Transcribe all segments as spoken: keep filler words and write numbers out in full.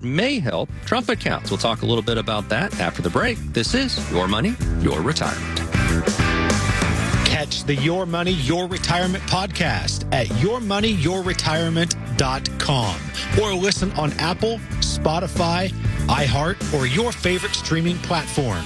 may help Trump accounts. We'll talk a little bit about that after the break. This is Your Money, Your Retirement. Catch the Your Money, Your Retirement podcast at your money your retirement dot com or listen on Apple, Spotify, iHeart, or your favorite streaming platform.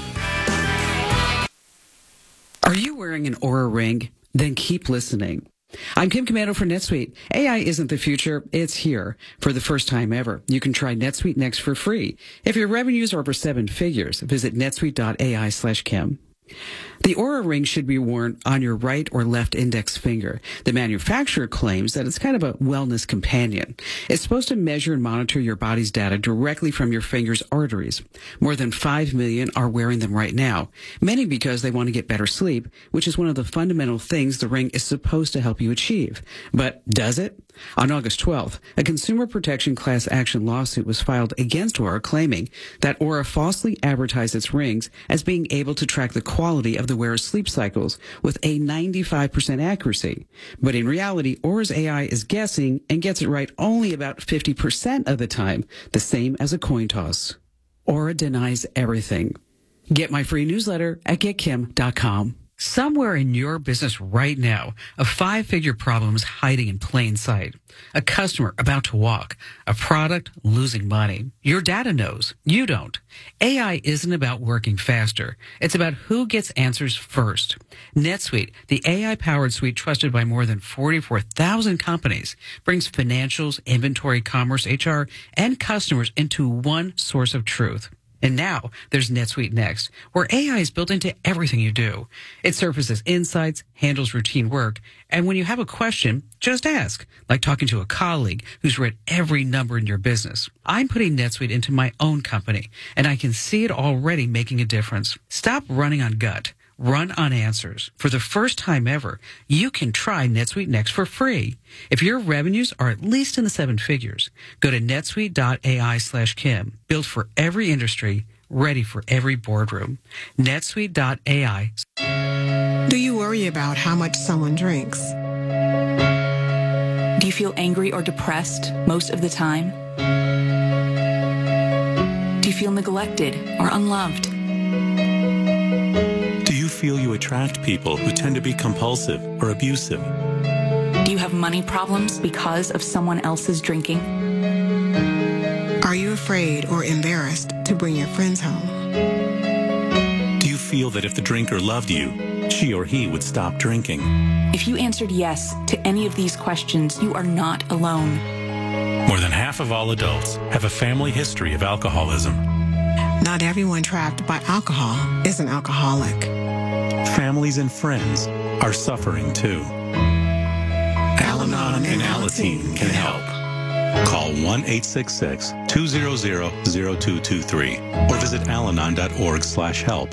Are you wearing an Oura Ring? Then keep listening. I'm Kim Commando for NetSuite. A I isn't the future, it's here. For the first time ever, you can try NetSuite Next for free. If your revenues are over seven figures, visit netsuite.ai slash Kim. The Oura Ring should be worn on your right or left index finger. The manufacturer claims that it's kind of a wellness companion. It's supposed to measure and monitor your body's data directly from your finger's arteries. More than five million are wearing them right now, many because they want to get better sleep, which is one of the fundamental things the ring is supposed to help you achieve. But does it? On August twelfth, a consumer protection class action lawsuit was filed against Oura, claiming that Oura falsely advertised its rings as being able to track the quality of the wearer's sleep cycles with a ninety-five percent accuracy. But in reality, Oura's A I is guessing and gets it right only about fifty percent of the time, the same as a coin toss. Oura denies everything. Get my free newsletter at get kim dot com. Somewhere in your business right now, a five-figure problem is hiding in plain sight. A customer about to walk, a product losing money. Your data knows. You don't. A I isn't about working faster. It's about who gets answers first. NetSuite, the A I-powered suite trusted by more than forty-four thousand companies, brings financials, inventory, commerce, H R, and customers into one source of truth. And now there's NetSuite Next, where A I is built into everything you do. It surfaces insights, handles routine work, and when you have a question, just ask, like talking to a colleague who's read every number in your business. I'm putting NetSuite into my own company, and I can see it already making a difference. Stop running on gut. Run on answers. For the first time ever, you can try NetSuite Next for free. If your revenues are at least in the seven figures, go to netsuite.ai slash Kim. Built for every industry, ready for every boardroom. netsuite.ai. Do you worry about how much someone drinks? Do you feel angry or depressed most of the time? Do you feel neglected or unloved? Do you feel you attract people who tend to be compulsive or abusive? Do you have money problems because of someone else's drinking? Are you afraid or embarrassed to bring your friends home? Do you feel that if the drinker loved you, she or he would stop drinking? If you answered yes to any of these questions, you are not alone. More than half of all adults have a family history of alcoholism. Not everyone trapped by alcohol is an alcoholic. Families and friends are suffering too. Al-Anon and Alateen can help. Call one eight six six, two zero zero, zero two two three or visit alanon dot org slash help.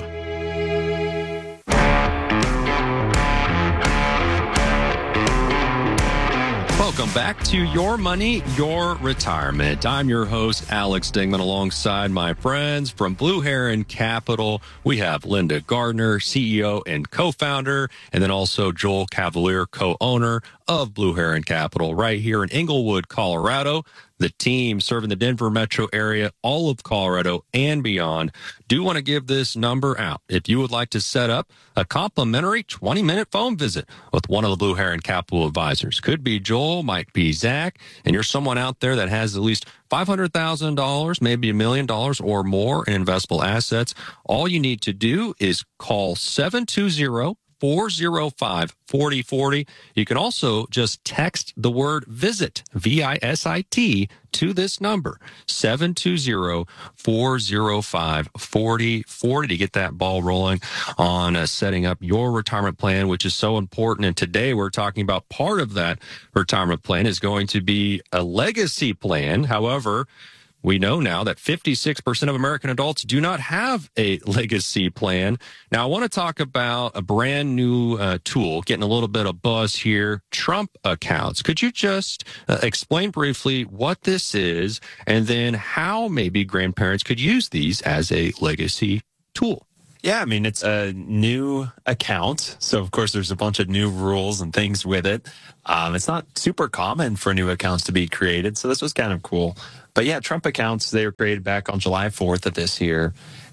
Welcome back to Your Money, Your Retirement. I'm your host, Alex Dingman, alongside my friends from Blue Heron Capital. We have Linda Gardner, C E O and co-founder, and then also Joel Cavalier, co-owner of Blue Heron Capital right here in Englewood, Colorado. The team serving the Denver metro area, all of Colorado and beyond, do want to give this number out. If you would like to set up a complimentary twenty-minute phone visit with one of the Blue Heron Capital advisors, could be Joel, might be Zach, and you're someone out there that has at least five hundred thousand dollars, maybe a million dollars or more in investable assets, all you need to do is call seven two zero, four zero five, four zero four zero. You can also just text the word VISIT, V I S I T, to this number, seven two zero, four zero five, four zero four zero, to get that ball rolling on uh, setting up your retirement plan, which is so important. And today we're talking about part of that retirement plan is going to be a legacy plan. However, we know now that fifty-six percent of American adults do not have a legacy plan. Now, I want to talk about a brand new uh, tool, getting a little bit of buzz here, Trump accounts. Could you just uh, explain briefly what this is and then how maybe grandparents could use these as a legacy tool? Yeah, I mean, it's a new account. So, of course, there's a bunch of new rules and things with it. Um, it's not super common for new accounts to be created. So this was kind of cool. But yeah, Trump accounts, they were created back on July fourth of this year.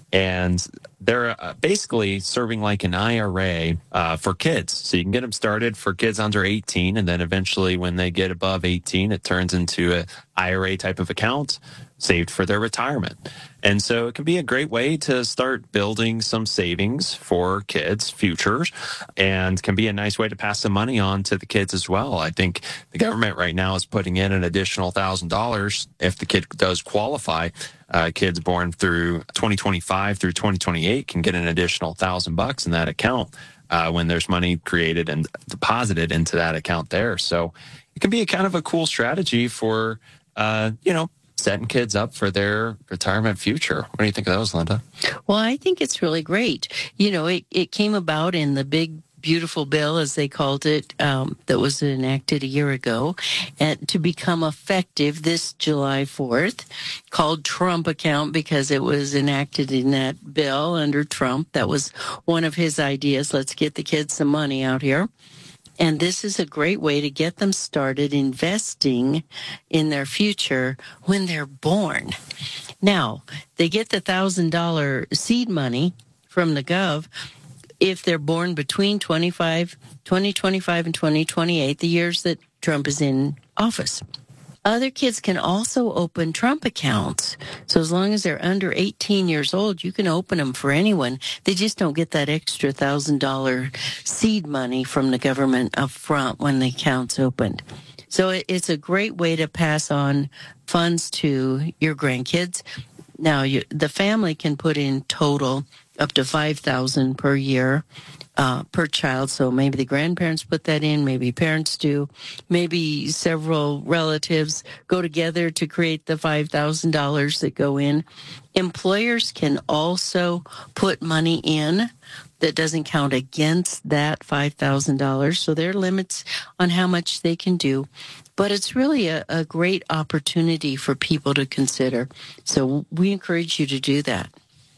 And they're uh, basically serving like an I R A uh, for kids. So you can get them started for kids under eighteen. And then eventually when they get above eighteen, it turns into an I R A type of account saved for their retirement. And so it can be a great way to start building some savings for kids' futures, and can be a nice way to pass some money on to the kids as well. I think the government right now is putting in an additional one thousand dollars if the kid does qualify. Uh, kids born through twenty twenty-five through twenty twenty-eight can get an additional one thousand bucks in that account uh, when there's money created and deposited into that account there. So it can be a kind of a cool strategy for, uh, you know, setting kids up for their retirement future. What do you think of those, Linda? Well, I think it's really great. You know, it, it came about in the big, beautiful bill, as they called it, um, that was enacted a year ago, and to become effective this July fourth, called Trump account because it was enacted in that bill under Trump. That was one of his ideas. Let's get the kids some money out here. And this is a great way to get them started investing in their future when they're born. Now, they get the one thousand dollars seed money from the Gov if they're born between twenty-five, twenty twenty-five and twenty twenty-eight, the years that Trump is in office. Other kids can also open Trump accounts. So as long as they're under eighteen years old, you can open them for anyone. They just don't get that extra one thousand dollars seed money from the government up front when the account's opened. So it's a great way to pass on funds to your grandkids. Now, you, the family can put in total up to five thousand dollars per year. Uh, per child. So maybe the grandparents put that in, maybe parents do, maybe several relatives go together to create the five thousand dollars that go in. Employers can also put money in that doesn't count against that five thousand dollars. So there are limits on how much they can do. But it's really a, a great opportunity for people to consider. So we encourage you to do that.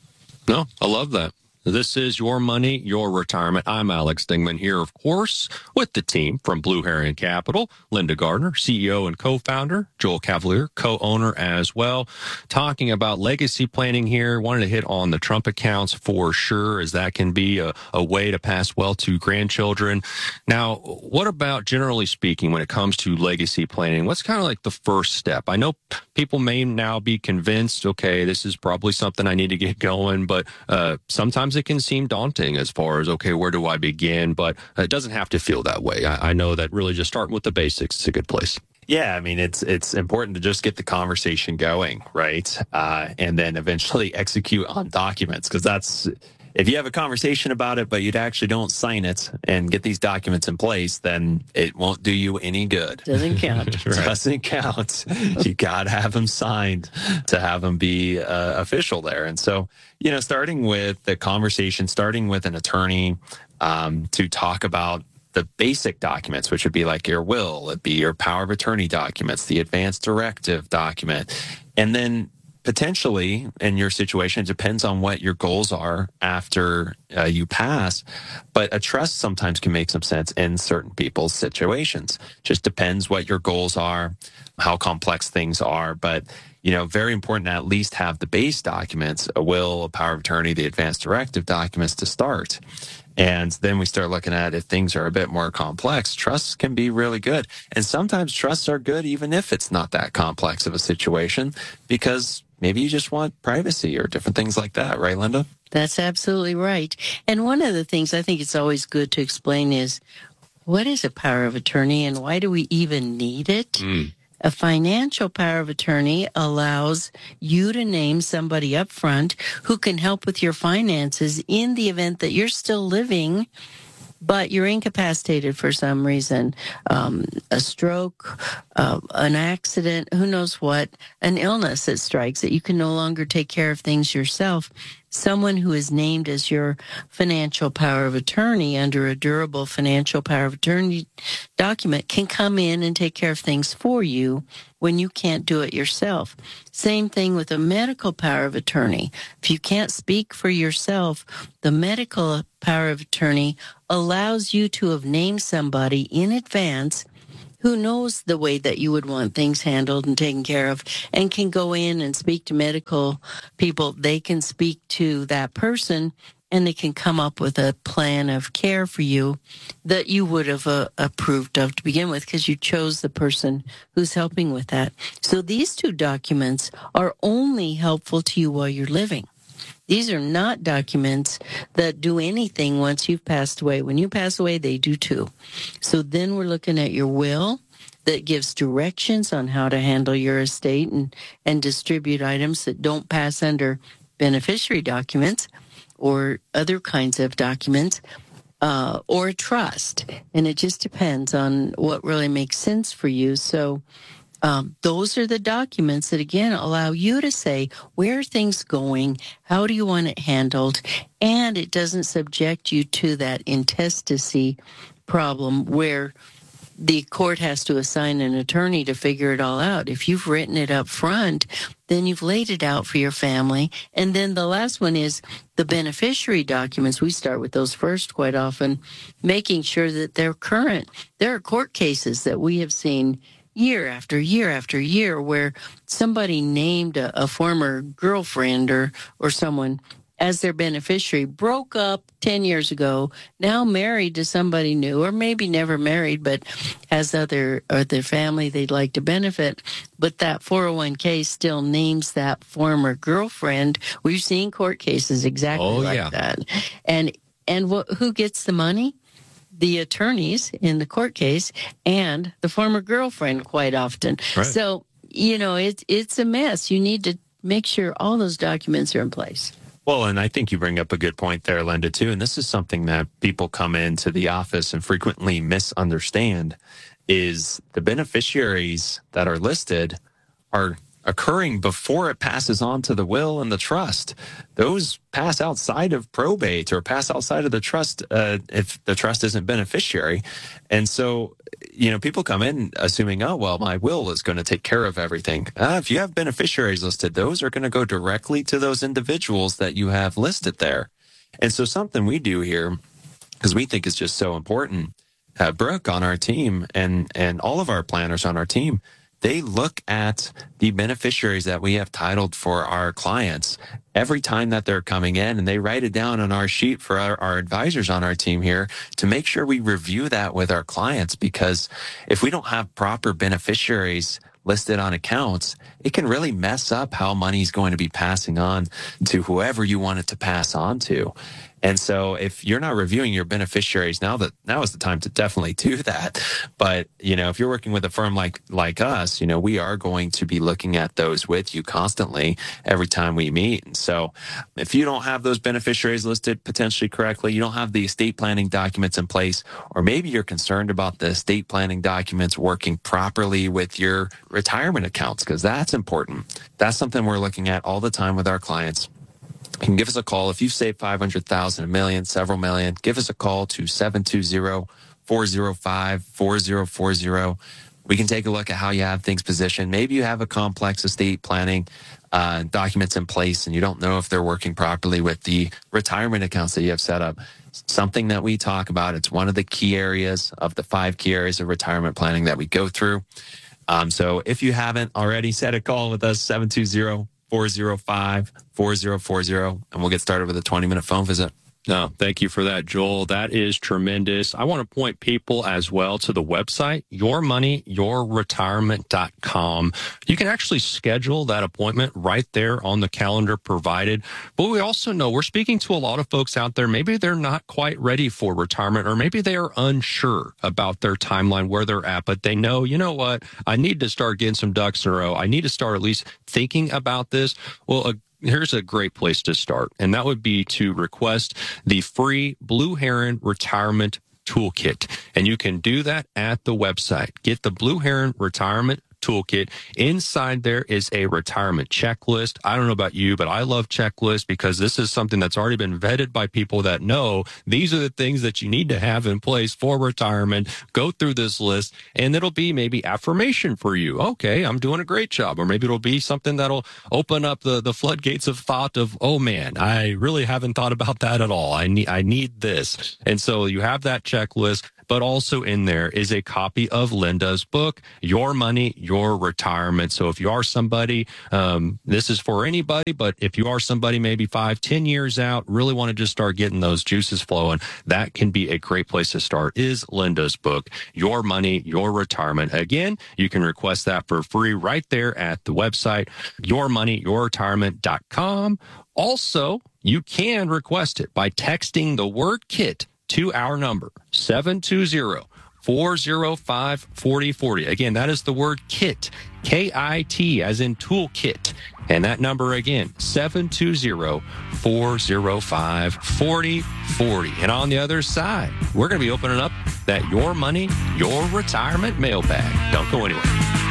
No, I love that. This is Your Money, Your Retirement. I'm Alex Dingman here, of course, with the team from Blue Heron Capital, Linda Gardner, C E O and co-founder, Joel Cavalier, co-owner as well, talking about legacy planning here. Wanted to hit on the Trump accounts for sure, as that can be a, a way to pass well to grandchildren. Now, what about, generally speaking, when it comes to legacy planning? What's kind of like the first step? I know people may now be convinced, okay, this is probably something I need to get going, but uh, sometimes it can seem daunting as far as, okay, where do I begin? But it doesn't have to feel that way. I, I know that really just starting with the basics is a good place. Yeah, I mean, it's it's important to just get the conversation going, right? Uh, and then eventually execute on documents, because that's, if you have a conversation about it, but you actually don't sign it and get these documents in place, then it won't do you any good. Doesn't count. Right. Doesn't count. You got to have them signed to have them be uh, official there. And so, you know, starting with the conversation, starting with an attorney um, to talk about the basic documents, which would be like your will, it'd be your power of attorney documents, the advance directive document, and then potentially, in your situation, it depends on what your goals are after uh, you pass, but a trust sometimes can make some sense in certain people's situations. Just depends what your goals are, how complex things are, but, you know, very important to at least have the base documents, a will, a power of attorney, the advance directive documents to start. And then we start looking at, if things are a bit more complex, trusts can be really good. And sometimes trusts are good even if it's not that complex of a situation, because maybe you just want privacy or different things like that, right, Linda? That's absolutely right. And one of the things I think it's always good to explain is, what is a power of attorney and why do we even need it? Mm. A financial power of attorney allows you to name somebody up front who can help with your finances in the event that you're still living but you're incapacitated for some reason, um, a stroke, uh, an accident, who knows what, an illness that strikes that you can no longer take care of things yourself, someone who is named as your financial power of attorney under a durable financial power of attorney document can come in and take care of things for you when you can't do it yourself. Same thing with a medical power of attorney. If you can't speak for yourself, the medical power of attorney allows you to have named somebody in advance who knows the way that you would want things handled and taken care of and can go in and speak to medical people. They can speak to that person and they can come up with a plan of care for you that you would have uh, approved of to begin with because you chose the person who's helping with that. So these two documents are only helpful to you while you're living. These are not documents that do anything once you've passed away. When you pass away, they do too. So then we're looking at your will that gives directions on how to handle your estate and, and distribute items that don't pass under beneficiary documents or other kinds of documents, uh, or a trust. And it just depends on what really makes sense for you. So Um, those are the documents that, again, allow you to say, where are things going? How do you want it handled? And it doesn't subject you to that intestacy problem where the court has to assign an attorney to figure it all out. If you've written it up front, then you've laid it out for your family. And then the last one is the beneficiary documents. We start with those first quite often, making sure that they're current. There are court cases that we have seen year after year after year where somebody named a, a former girlfriend or, or someone as their beneficiary, broke up ten years ago, now married to somebody new, or maybe never married, but has other, or their family they'd like to benefit. But that four oh one k still names that former girlfriend. We've seen court cases exactly oh, like yeah. that. And, and what, who gets the money? The attorneys in the court case and the former girlfriend quite often. Right. So, you know, it's it's a mess. You need to make sure all those documents are in place. Well, and I think you bring up a good point there, Linda, too. And this is something that people come into the office and frequently misunderstand is the beneficiaries that are listed are occurring before it passes on to the will and the trust. Those pass outside of probate or pass outside of the trust uh, if the trust isn't beneficiary. And so, you know, people come in assuming, oh, well, my will is going to take care of everything. Uh, if you have beneficiaries listed, those are going to go directly to those individuals that you have listed there. And so something we do here, because we think is just so important, uh, Brooke on our team and, and all of our planners on our team, they look at the beneficiaries that we have titled for our clients every time that they're coming in, and they write it down on our sheet for our, our advisors on our team here to make sure we review that with our clients. Because if we don't have proper beneficiaries listed on accounts, it can really mess up how money is going to be passing on to whoever you want it to pass on to. And so if you're not reviewing your beneficiaries, now that now is the time to definitely do that. But, you know, if you're working with a firm like like us, you know, we are going to be looking at those with you constantly every time we meet. And so if you don't have those beneficiaries listed potentially correctly, you don't have the estate planning documents in place, or maybe you're concerned about the estate planning documents working properly with your retirement accounts, because that's important. That's something we're looking at all the time with our clients. You can give us a call. If you've saved five hundred thousand dollars, a million, several million, give us a call to seven two zero, four zero five, four zero four zero. We can take a look at how you have things positioned. Maybe you have a complex estate planning uh, documents in place and you don't know if they're working properly with the retirement accounts that you have set up. Something that we talk about. It's one of the key areas of the five key areas of retirement planning that we go through. Um, so if you haven't already, set a call with us, seven two zero, four zero five, four zero four zero, and we'll get started with a twenty minute phone visit. No, thank you for that, Joel. That is tremendous. I want to point people as well to the website, your money your retirement dot com. You can actually schedule that appointment right there on the calendar provided. But we also know we're speaking to a lot of folks out there. Maybe they're not quite ready for retirement, or maybe they are unsure about their timeline, where they're at, but they know, you know what, I need to start getting some ducks in a row. I need to start at least thinking about this. Well, a Here's a great place to start, and that would be to request the free Blue Heron Retirement Toolkit. And you can do that at the website. Get the Blue Heron Retirement Toolkit. Inside there is a retirement checklist. I don't know about you, but I love checklists because this is something that's already been vetted by people that know these are the things that you need to have in place for retirement. Go through this list and it'll be maybe affirmation for you. Okay, I'm doing a great job. Or maybe it'll be something that'll open up the, the floodgates of thought of, oh man, I really haven't thought about that at all. I need, I need this. And so you have that checklist. But also in there is a copy of Linda's book, Your Money, Your Retirement. So if you are somebody, um, this is for anybody, but if you are somebody maybe five, ten years out, really want to just start getting those juices flowing, that can be a great place to start is Linda's book, Your Money, Your Retirement. Again, you can request that for free right there at the website, your money your retirement dot com. Also, you can request it by texting the word KIT to our number, seven two zero, four zero five, four zero four zero. Again, that is the word KIT, K I T, as in toolkit. And that number again, seven two zero, four zero five, four zero four zero. And on the other side, we're going to be opening up that Your Money, Your Retirement mailbag. Don't go anywhere.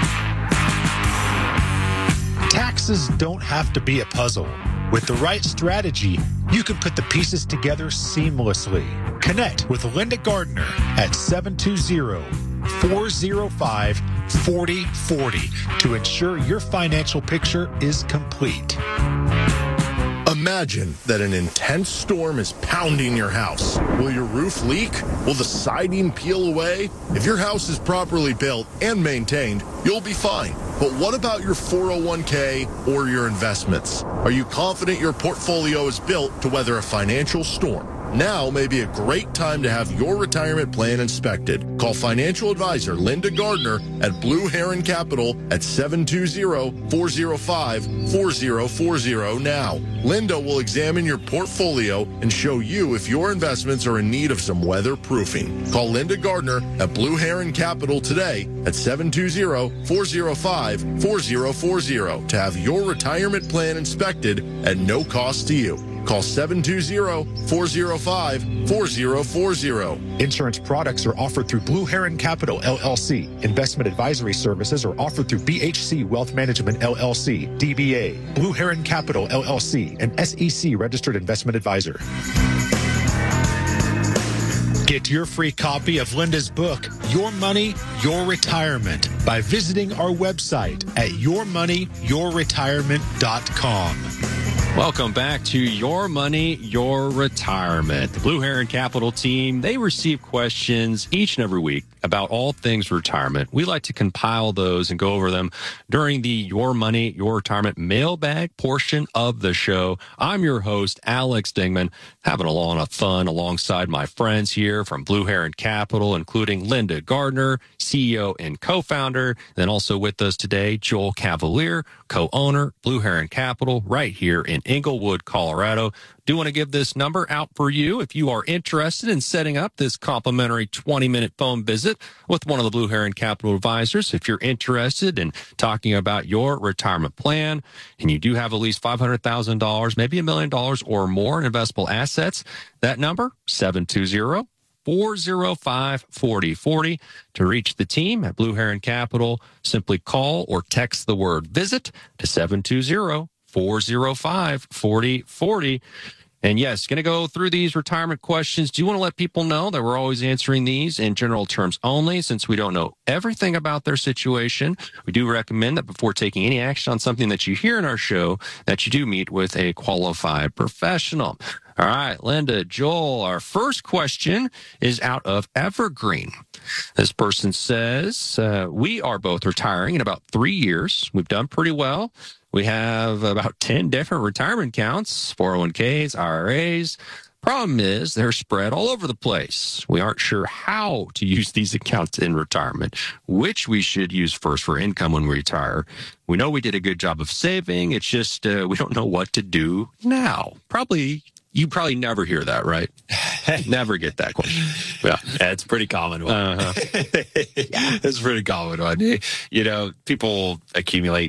Taxes don't have to be a puzzle. With the right strategy, you can put the pieces together seamlessly. Connect with Linda Gardner at seven two zero, four zero five, four zero four zero to ensure your financial picture is complete. Imagine that an intense storm is pounding your house. Will your roof leak? Will the siding peel away? If your house is properly built and maintained, you'll be fine. But what about your four oh one k or your investments? Are you confident your portfolio is built to weather a financial storm? Now may be a great time to have your retirement plan inspected. Call financial advisor Linda Gardner at Blue Heron Capital at seven two zero, four zero five, four zero four zero now. Linda will examine your portfolio and show you if your investments are in need of some weatherproofing. Call Linda Gardner at Blue Heron Capital today at seven two zero, four zero five, four zero four zero to have your retirement plan inspected at no cost to you. Call seven two zero, four zero five, four zero four zero. Insurance products are offered through Blue Heron Capital, L L C. Investment advisory services are offered through B H C Wealth Management, L L C, D B A, Blue Heron Capital, L L C, an S E C registered investment advisor. Get your free copy of Linda's book, Your Money, Your Retirement, by visiting our website at your money your retirement dot com. Welcome back to Your Money, Your Retirement. The Blue Heron Capital team, they receive questions each and every week about all things retirement. We like to compile those and go over them during the Your Money, Your Retirement mailbag portion of the show. I'm your host, Alex Dingman, having a lot of fun alongside my friends here from Blue Heron Capital, including Linda Gardner, C E O and co-founder. Then also with us today, Joel Cavalier, co-owner, Blue Heron Capital, right here in Englewood, Colorado. Do want to give this number out for you if you are interested in setting up this complimentary twenty minute phone visit with one of the Blue Heron Capital advisors. If you're interested in talking about your retirement plan and you do have at least five hundred thousand dollars, maybe a million dollars or more in investable assets, that number, seven two zero, four zero five, four zero four zero. To reach the team at Blue Heron Capital, simply call or text the word visit to seven two zero, four zero five, four zero four zero. And yes, going to go through these retirement questions. Do you want to let people know that we're always answering these in general terms only, since we don't know everything about their situation? We do recommend that before taking any action on something that you hear in our show, that you do meet with a qualified professional. All right, Linda, Joel, our first question is out of Evergreen. This person says, uh, we are both retiring in about three years. We've done pretty well. We have about ten different retirement accounts, four oh one k's, I R As. Problem is they're spread all over the place. We aren't sure how to use these accounts in retirement, which we should use first for income when we retire. We know we did a good job of saving. It's just uh, we don't know what to do now. Probably You probably never hear that, right? Never get that question. Yeah, yeah, it's a pretty common one. Uh-huh. Yeah, it's a pretty common one. You know, people accumulate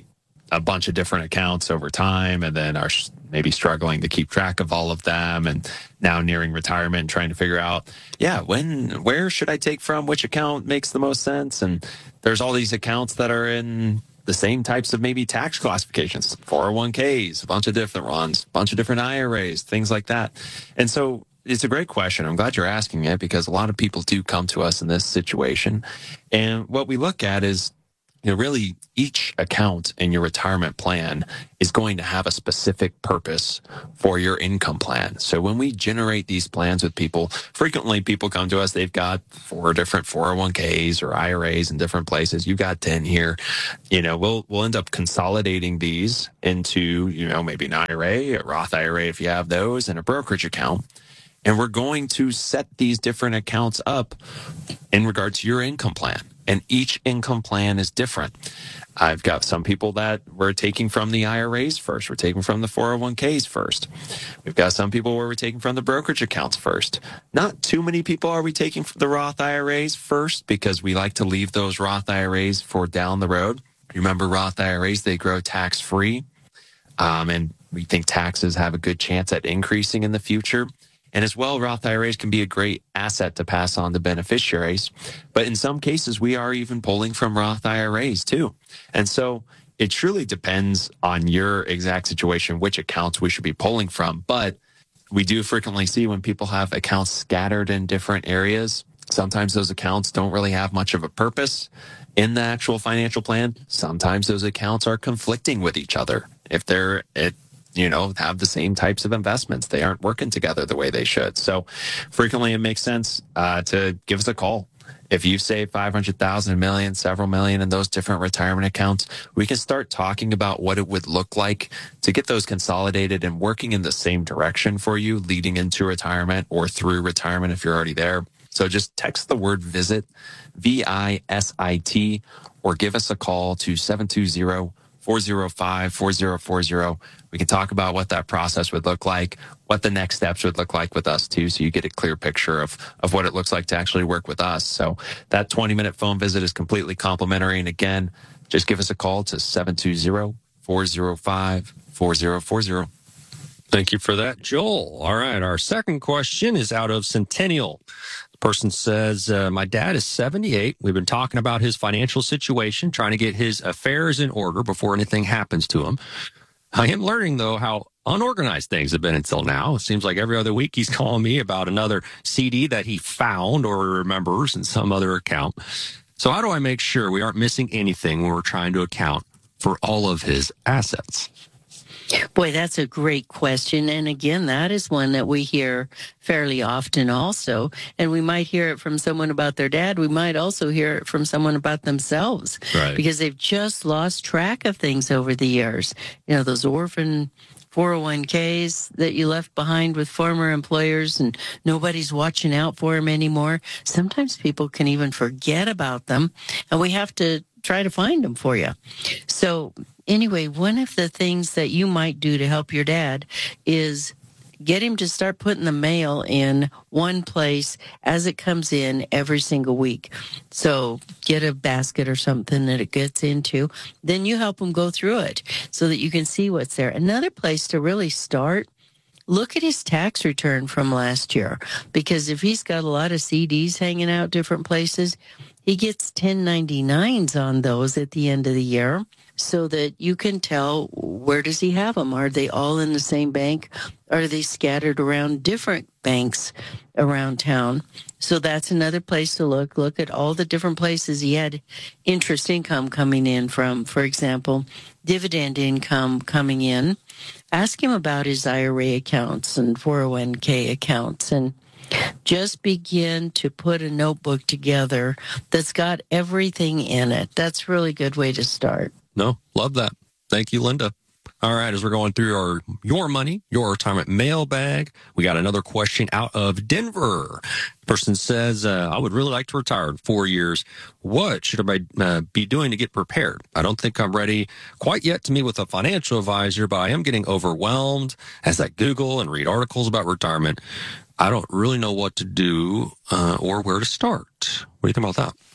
a bunch of different accounts over time and then are maybe struggling to keep track of all of them and now nearing retirement and trying to figure out, yeah, when, where should I take from? Which account makes the most sense? And there's all these accounts that are in the same types of maybe tax classifications, four oh one k's, a bunch of different ones, a bunch of different I R As, things like that. And so it's a great question. I'm glad you're asking it because a lot of people do come to us in this situation. And what we look at is, you know, really each account in your retirement plan is going to have a specific purpose for your income plan. So when we generate these plans with people, frequently people come to us, they've got four different four oh one k's or I R As in different places. You've got ten here. You know, we'll, we'll end up consolidating these into, you know, maybe an I R A, a Roth I R A if you have those, and a brokerage account. And we're going to set these different accounts up in regard to your income plan. And each income plan is different. I've got some people that we're taking from the I R As first. We're taking from the four oh one k's first. We've got some people where we're taking from the brokerage accounts first. Not too many people are we taking from the Roth I R As first because we like to leave those Roth I R As for down the road. Remember, Roth I R As, they grow tax-free. Um, and we think taxes have a good chance at increasing in the future. And as well, Roth I R As can be a great asset to pass on to beneficiaries. But in some cases, we are even pulling from Roth I R As too. And so it truly depends on your exact situation, which accounts we should be pulling from. But we do frequently see when people have accounts scattered in different areas, sometimes those accounts don't really have much of a purpose in the actual financial plan. Sometimes those accounts are conflicting with each other. If they're at you know, have the same types of investments. They aren't working together the way they should. So frequently it makes sense uh, to give us a call. If you save five hundred thousand, a million, several million in those different retirement accounts, we can start talking about what it would look like to get those consolidated and working in the same direction for you leading into retirement or through retirement if you're already there. So just text the word VISIT, V I S I T, or give us a call to seven two zero, four zero five, four zero four zero. We can talk about what that process would look like, what the next steps would look like with us too, so you get a clear picture of, of what it looks like to actually work with us. So that twenty-minute phone visit is completely complimentary. And again, just give us a call to seven two zero, four zero five, four zero four zero. Thank you for that, Joel. All right, our second question is out of Centennial. The person says, uh, my dad is seventy-eight. We've been talking about his financial situation, trying to get his affairs in order before anything happens to him. I am learning, though, how unorganized things have been until now. It seems like every other week he's calling me about another C D that he found or remembers in some other account. So how do I make sure we aren't missing anything when we're trying to account for all of his assets? Boy, that's a great question. And again, that is one that we hear fairly often also. And we might hear it from someone about their dad. We might also hear it from someone about themselves. Right. Because they've just lost track of things over the years. You know, those orphan four oh one k's that you left behind with former employers and nobody's watching out for them anymore. Sometimes people can even forget about them. And we have to try to find them for you. So anyway, one of the things that you might do to help your dad is get him to start putting the mail in one place as it comes in every single week. So get a basket or something that it gets into. Then you help him go through it so that you can see what's there. Another place to really start, look at his tax return from last year. Because if he's got a lot of C Ds hanging out different places, he gets ten ninety-nines on those at the end of the year so that you can tell where does he have them. Are they all in the same bank? Are they scattered around different banks around town? So that's another place to look. Look at all the different places he had interest income coming in from, for example, dividend income coming in. Ask him about his I R A accounts and four oh one k accounts and just begin to put a notebook together that's got everything in it. That's a really good way to start. No, love that. Thank you, Linda. All right, as we're going through our Your Money, Your Retirement mailbag, we got another question out of Denver. Person says, uh, I would really like to retire in four years. What should I uh, be doing to get prepared? I don't think I'm ready quite yet to meet with a financial advisor, but I am getting overwhelmed as I Google and read articles about retirement. I don't really know what to do uh, or where to start. What do you think about that?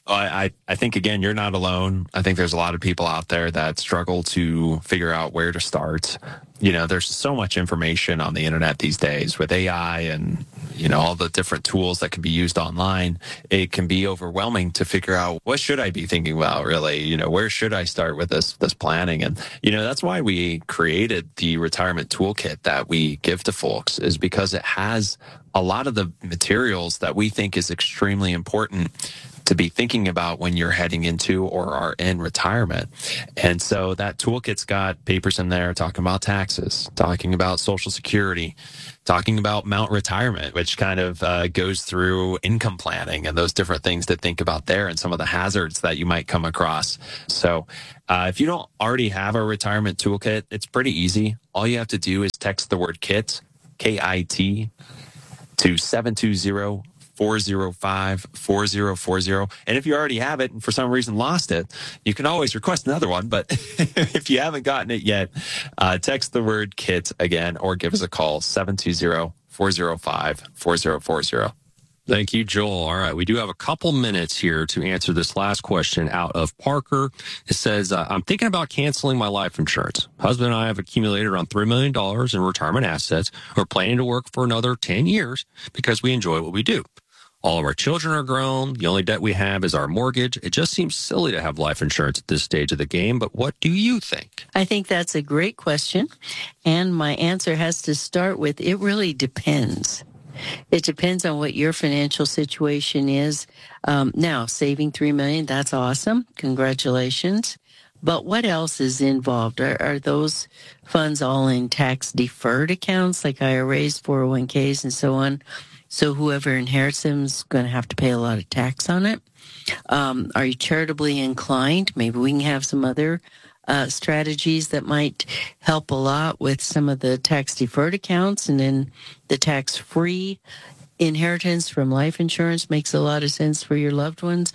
I, I think, again, you're not alone. I think there's a lot of people out there that struggle to figure out where to start. You know, there's so much information on the internet these days with A I and, you know, all the different tools that can be used online. It can be overwhelming to figure out what should I be thinking about, really? You know, where should I start with this, this planning? And, you know, that's why we created the retirement toolkit that we give to folks, is because it has a lot of the materials that we think is extremely important to be thinking about when you're heading into or are in retirement. And so that toolkit's got papers in there talking about taxes, talking about Social Security, talking about Mount Retirement, which kind of uh, goes through income planning and those different things to think about there and some of the hazards that you might come across. So uh, if you don't already have a retirement toolkit, it's pretty easy. All you have to do is text the word KIT, K I T, to seven two zero, four zero five, four zero four zero. And if you already have it and for some reason lost it, you can always request another one. But if you haven't gotten it yet, uh, text the word KIT again or give us a call, seven two zero, four zero five, four zero four zero. Thank you, Joel. All right. We do have a couple minutes here to answer this last question out of Parker. It says, uh, I'm thinking about canceling my life insurance. Husband and I have accumulated around three million dollars in retirement assets. We're planning to work for another ten years because we enjoy what we do. All of our children are grown. The only debt we have is our mortgage. It just seems silly to have life insurance at this stage of the game, but what do you think? I think that's a great question. And my answer has to start with, it really depends. It depends on what your financial situation is. Um, now, saving three million dollars, that's awesome. Congratulations. But what else is involved? Are, are those funds all in tax-deferred accounts like I R As, four oh one k's, and so on? So whoever inherits them is going to have to pay a lot of tax on it. Um, are you charitably inclined? Maybe we can have some other uh, strategies that might help a lot with some of the tax-deferred accounts, and then the tax-free inheritance from life insurance makes a lot of sense for your loved ones.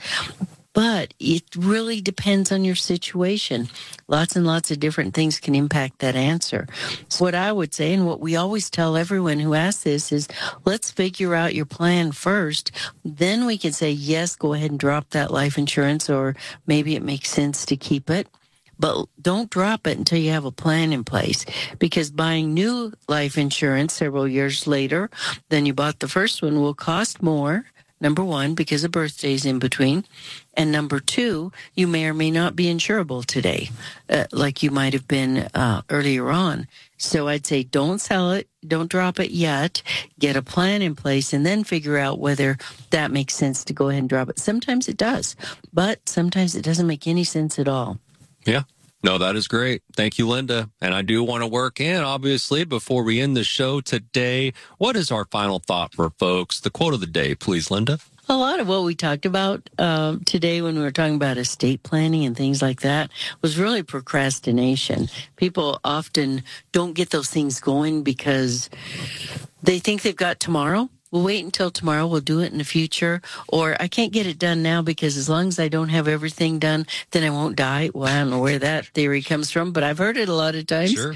But it really depends on your situation. Lots and lots of different things can impact that answer. So what I would say, and what we always tell everyone who asks this, is let's figure out your plan first. Then we can say, yes, go ahead and drop that life insurance, or maybe it makes sense to keep it. But don't drop it until you have a plan in place, because buying new life insurance several years later than you bought the first one will cost more. Number one, because of birthdays in between. And number two, you may or may not be insurable today, uh, like you might have been uh, earlier on. So I'd say don't sell it. Don't drop it yet. Get a plan in place and then figure out whether that makes sense to go ahead and drop it. Sometimes it does, but sometimes it doesn't make any sense at all. Yeah. No, that is great. Thank you, Linda. And I do want to work in, obviously, before we end the show today. What is our final thought for folks? The quote of the day, please, Linda. A lot of what we talked about um, today when we were talking about estate planning and things like that was really procrastination. People often don't get those things going because they think they've got tomorrow. We'll wait until tomorrow. We'll do it in the future. Or I can't get it done now because as long as I don't have everything done, then I won't die. Well, I don't know where that theory comes from, but I've heard it a lot of times. Sure.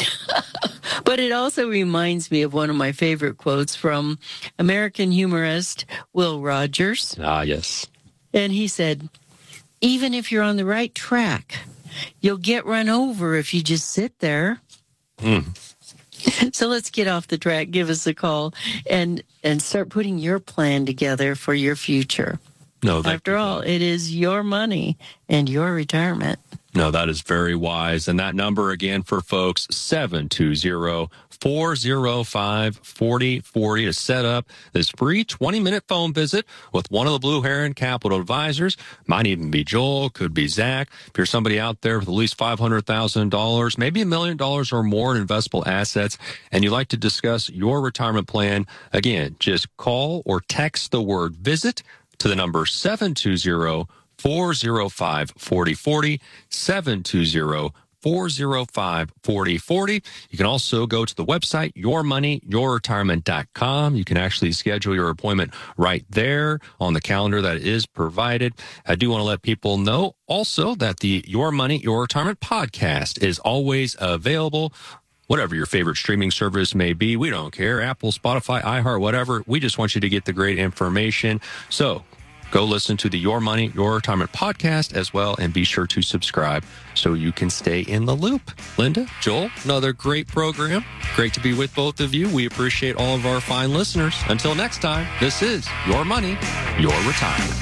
But it also reminds me of one of my favorite quotes from American humorist Will Rogers. Ah, yes. And he said, even if you're on the right track, you'll get run over if you just sit there. Mm. So let's get off the track. Give us a call and, and start putting your plan together for your future. No, After all, it is your money and your retirement. No, that is very wise. And that number again for folks, seven two zero, four zero five, four zero four zero to set up this free twenty-minute phone visit with one of the Blue Heron Capital advisors. Might even be Joel, could be Zach. If you're somebody out there with at least five hundred thousand dollars, maybe a million dollars or more in investable assets, and you'd like to discuss your retirement plan, again, just call or text the word visit to the number seven two zero, four zero five, four zero four zero, seven two zero, four zero five, four zero four zero. You can also go to the website, your money your retirement dot com. You can actually schedule your appointment right there on the calendar that is provided. I do want to let people know also that the Your Money, Your Retirement podcast is always available. Whatever your favorite streaming service may be, we don't care. Apple, Spotify, iHeart, whatever. We just want you to get the great information. So go listen to the Your Money, Your Retirement podcast as well, and be sure to subscribe so you can stay in the loop. Linda, Joel, another great program. Great to be with both of you. We appreciate all of our fine listeners. Until next time, this is Your Money, Your Retirement.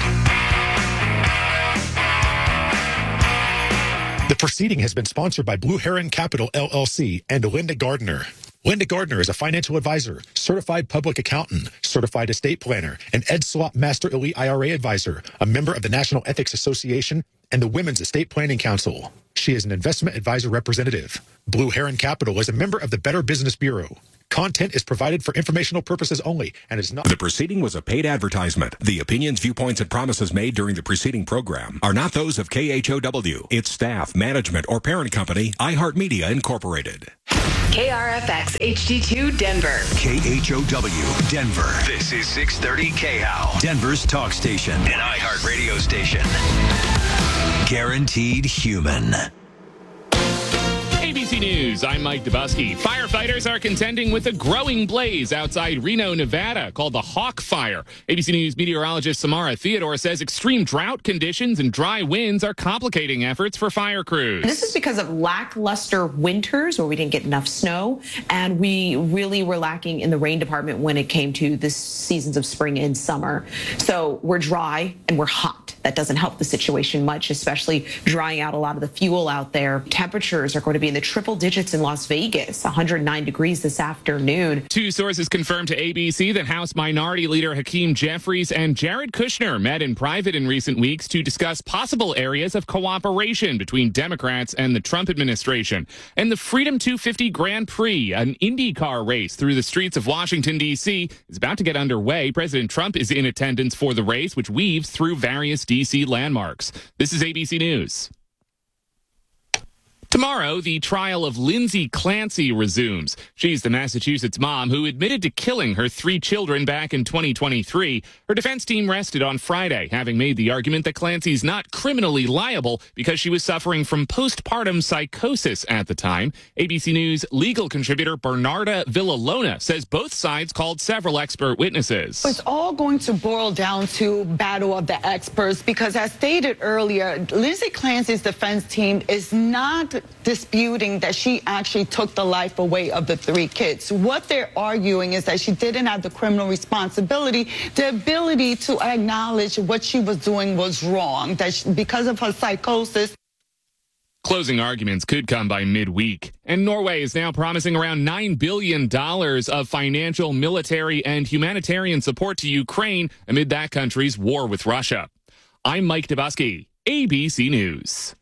The proceeding has been sponsored by Blue Heron Capital, L L C, and Linda Gardner. Linda Gardner is a financial advisor, certified public accountant, certified estate planner, and Ed Slop Master Elite I R A advisor, a member of the National Ethics Association and the Women's Estate Planning Council. She is an investment advisor representative. Blue Heron Capital is a member of the Better Business Bureau. Content is provided for informational purposes only and is not... The proceeding was a paid advertisement. The opinions, viewpoints, and promises made during the preceding program are not those of K H O W, its staff, management, or parent company, iHeartMedia Incorporated. K R F X H D two Denver. K H O W Denver. This is six thirty K H O W, Denver's talk station, an iHeart radio station. Guaranteed human. A B C News, I'm Mike Dubusky. Firefighters are contending with a growing blaze outside Reno, Nevada, called the Hawk Fire. A B C News meteorologist Samara Theodore says extreme drought conditions and dry winds are complicating efforts for fire crews. This is because of lackluster winters where we didn't get enough snow, and we really were lacking in the rain department when it came to the seasons of spring and summer. So we're dry and we're hot. That doesn't help the situation much, especially drying out a lot of the fuel out there. Temperatures are going to be in the triple digits in Las Vegas, one hundred nine degrees this afternoon. Two sources confirmed to A B C that House Minority Leader Hakeem Jeffries and Jared Kushner met in private in recent weeks to discuss possible areas of cooperation between Democrats and the Trump administration. And the Freedom two fifty Grand Prix, an IndyCar race through the streets of Washington, D C, is about to get underway. President Trump is in attendance for the race, which weaves through various D C landmarks. This is A B C News. Tomorrow, the trial of Lindsay Clancy resumes. She's the Massachusetts mom who admitted to killing her three children back in twenty twenty-three. Her defense team rested on Friday, having made the argument that Clancy's not criminally liable because she was suffering from postpartum psychosis at the time. A B C News legal contributor Bernarda Villalona says both sides called several expert witnesses. It's all going to boil down to battle of the experts because, as stated earlier, Lindsay Clancy's defense team is not disputing that she actually took the life away of the three kids. What they're arguing is that she didn't have the criminal responsibility, the ability to acknowledge what she was doing was wrong, that she, because of her psychosis. Closing arguments could come by midweek. And Norway is now promising around nine billion dollars of financial, military, and humanitarian support to Ukraine amid that country's war with Russia. I'm Mike Dubusky, A B C News.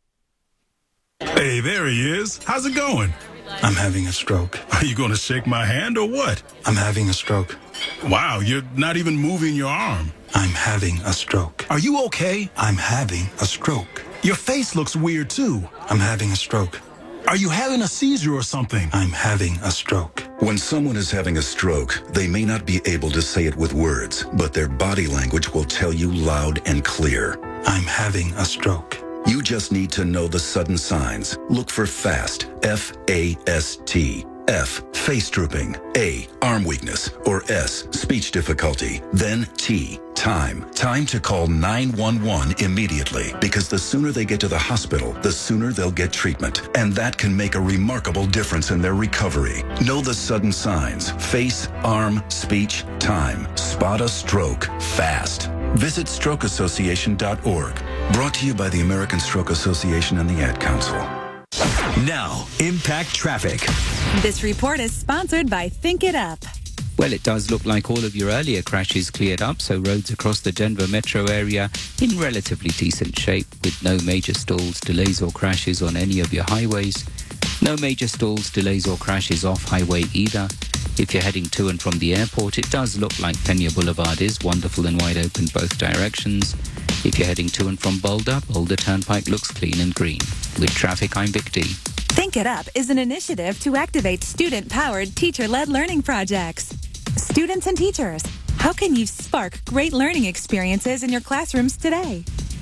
Hey, there he is. How's it going? I'm having a stroke. Are you going to shake my hand or what? I'm having a stroke. Wow, you're not even moving your arm. I'm having a stroke. Are you okay? I'm having a stroke. Your face looks weird, too. I'm having a stroke. Are you having a seizure or something? I'm having a stroke. When someone is having a stroke, they may not be able to say it with words, but their body language will tell you loud and clear. I'm having a stroke. You just need to know the sudden signs. Look for FAST, F A S T. F, face drooping. A, arm weakness. Or S, speech difficulty. Then T, time. Time to call nine one one immediately, because the sooner they get to the hospital, the sooner they'll get treatment. And that can make a remarkable difference in their recovery. Know the sudden signs. Face, arm, speech, time. Spot a stroke fast. Visit stroke association dot org. Brought to you by the American Stroke Association and the Ad Council. Now, Impact Traffic. This report is sponsored by Think It Up. Well, it does look like all of your earlier crashes cleared up, so roads across the Denver metro area in relatively decent shape with no major stalls, delays or crashes on any of your highways. No major stalls, delays or crashes off highway either. If you're heading to and from the airport, it does look like Pena Boulevard is wonderful and wide open both directions. If you're heading to and from Boulder, Boulder Turnpike looks clean and green. With traffic, I'm Vic D. Think It Up is an initiative to activate student-powered, teacher-led learning projects. Students and teachers, how can you spark great learning experiences in your classrooms today?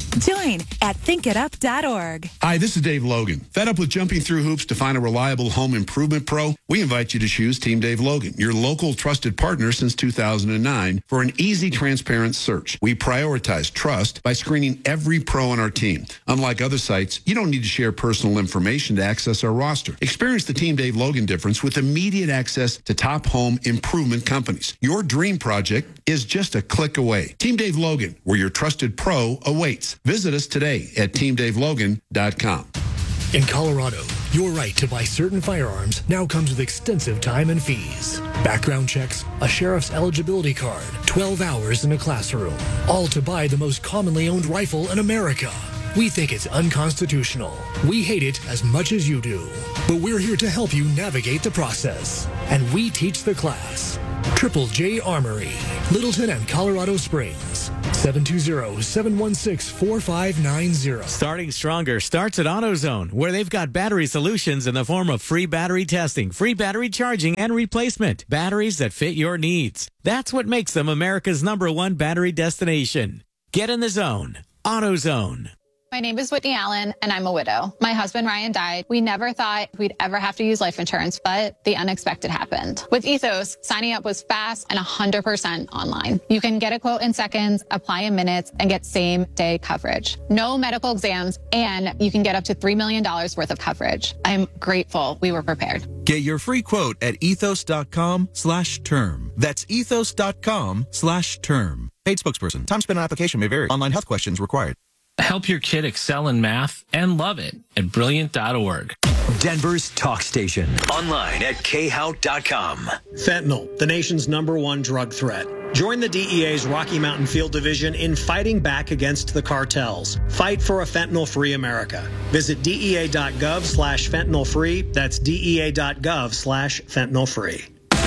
Join at think it up dot org. Hi, this is Dave Logan. Fed up with jumping through hoops to find a reliable home improvement pro? We invite you to choose Team Dave Logan, your local trusted partner since two thousand nine, for an easy, transparent search. We prioritize trust by screening every pro on our team. Unlike other sites, you don't need to share personal information to access our roster. Experience the Team Dave Logan difference with immediate access to top home improvement companies. Your dream project is just a click away. Team Dave Logan, where your trusted pro awaits. Visit us today at team dave logan dot com. In Colorado, your right to buy certain firearms now comes with extensive time and fees. Background checks, a sheriff's eligibility card, twelve hours in a classroom, all to buy the most commonly owned rifle in America. We think it's unconstitutional. We hate it as much as you do. But we're here to help you navigate the process. And we teach the class. Triple J Armory, Littleton and Colorado Springs. seven two zero, seven one six, four five nine zero. Starting Stronger starts at AutoZone, where they've got battery solutions in the form of free battery testing, free battery charging, and replacement. Batteries that fit your needs. That's what makes them America's number one battery destination. Get in the zone. AutoZone. My name is Whitney Allen, and I'm a widow. My husband, Ryan, died. We never thought we'd ever have to use life insurance, but the unexpected happened. With Ethos, signing up was fast and one hundred percent online. You can get a quote in seconds, apply in minutes, and get same-day coverage. No medical exams, and you can get up to three million dollars worth of coverage. I'm grateful we were prepared. Get your free quote at ethos.com slash term. That's ethos.com slash term. Paid spokesperson. Time spent on application may vary. Online health questions required. Help your kid excel in math and love it at brilliant dot org. Denver's talk station. Online at k how dot com. Fentanyl, the nation's number one drug threat. Join the D E A's Rocky Mountain Field Division in fighting back against the cartels. Fight for a fentanyl-free America. Visit dea.gov slash fentanyl-free. That's dea.gov slash fentanyl-free.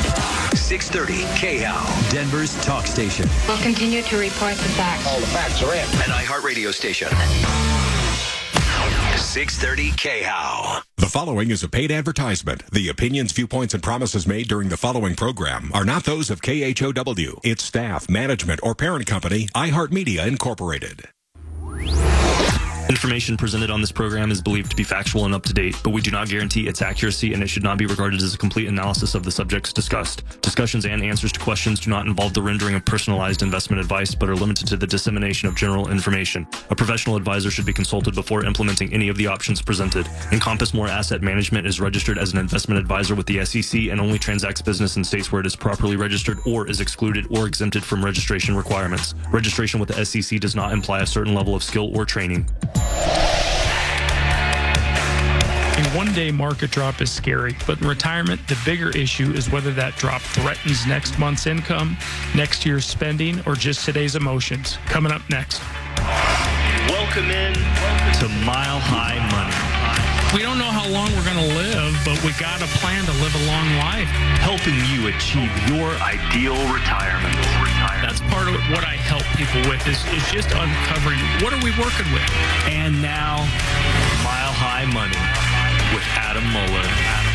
six thirty K H O W, Denver's talk station. We'll continue to report the facts. All the facts are in. An iHeartRadio station. six thirty K H O W. The following is a paid advertisement. The opinions, viewpoints, and promises made during the following program are not those of K H O W, its staff, management, or parent company, iHeartMedia Incorporated. Information presented on this program is believed to be factual and up to date, but we do not guarantee its accuracy, and it should not be regarded as a complete analysis of the subjects discussed. Discussions and answers to questions do not involve the rendering of personalized investment advice, but are limited to the dissemination of general information. A professional advisor should be consulted before implementing any of the options presented. Encompass More Asset Management is registered as an investment advisor with the S E C and only transacts business in states where it is properly registered or is excluded or exempted from registration requirements. Registration with the S E C does not imply a certain level of skill or training. A one-day market drop is scary, but in retirement, the bigger issue is whether that drop threatens next month's income, next year's spending, or just today's emotions. Coming up next. Welcome in to Mile High Money. We don't know how long we're going to live, but we got a plan to live a long life. Helping you achieve your ideal retirement. That's part of what I help people with is, is just uncovering what are we working with. And now, Mile High Money with Adam Muller.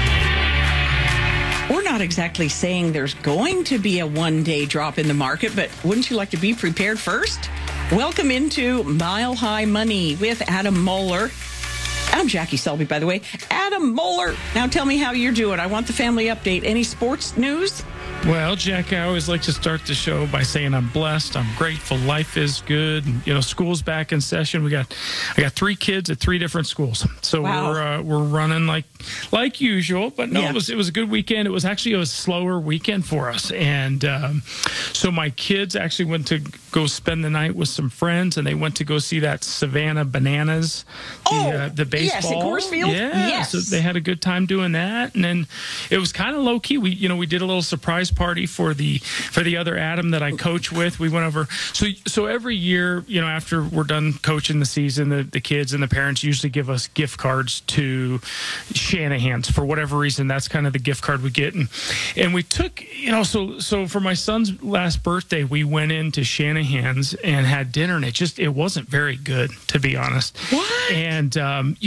We're not exactly saying there's going to be a one-day drop in the market, but wouldn't you like to be prepared first? Welcome into Mile High Money with Adam Muller. I'm Jackie Selby, by the way. Adam Muller, now tell me how you're doing. I want the family update. Any sports news? Well, Jack, I always like to start the show by saying I'm blessed. I'm grateful. Life is good. You know, school's back in session. We got, I got three kids at three different schools, so wow. we're uh, we're running like like usual. But no, yeah. it was it was a good weekend. It was actually a slower weekend for us, and um, so my kids actually went to go spend the night with some friends, and they went to go see that Savannah Bananas, the, oh, uh, the baseball. Yes, at Coors Field. Yeah, yes. So they had a good time doing that, and then it was kind of low key. We you know we did a little surprise party for the for the other Adam that I coach with. We went over so so every year, you know, after we're done coaching the season, the, the kids and the parents usually give us gift cards to Shanahan's for whatever reason. That's kind of the gift card we get, and and we took you know so so for my son's last birthday, we went into Shanahan's and had dinner, and it just it wasn't very good, to be honest. What? And um, you